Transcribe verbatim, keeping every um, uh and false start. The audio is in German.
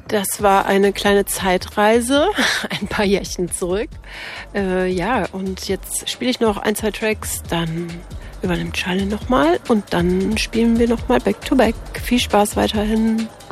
Das war eine kleine Zeitreise, ein paar Jährchen zurück. Äh, ja, und jetzt spiele ich noch ein, zwei Tracks, dann übernimmt Charlie nochmal und dann spielen wir nochmal Back to Back. Viel Spaß weiterhin.